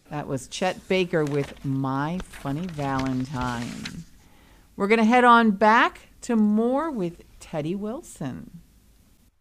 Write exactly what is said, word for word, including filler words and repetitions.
That was Chet Baker with My Funny Valentine. We're going to head on back to more with Teddy Wilson.